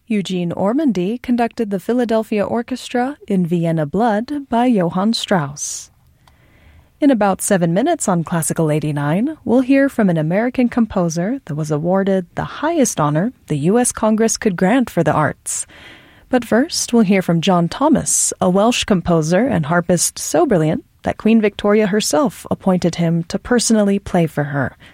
Eugene Ormandy conducted the Philadelphia Orchestra in Vienna Blood by Johann Strauss. In about 7 minutes on Classical 89, we'll hear from an American composer that was awarded the highest honor the U.S. Congress could grant for the arts. But first, we'll hear from John Thomas, a Welsh composer and harpist so brilliant that Queen Victoria herself appointed him to personally play for her.